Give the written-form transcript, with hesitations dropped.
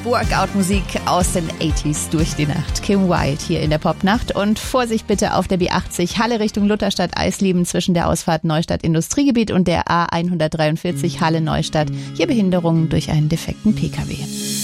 Workout-Musik aus den 80s durch die Nacht. Kim Wilde hier in der Popnacht. Und Vorsicht bitte auf der B80 Halle Richtung Lutherstadt Eisleben zwischen der Ausfahrt Neustadt Industriegebiet und der A143 Halle Neustadt. Hier Behinderungen durch einen defekten Pkw.